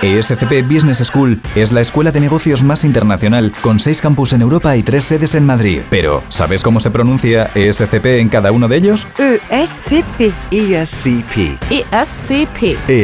ESCP Business School es la escuela de negocios más internacional, con 6 campus en Europa y 3 sedes en Madrid. Pero, ¿sabes cómo se pronuncia ESCP en cada uno de ellos? ESCP. ESCP. ESCP.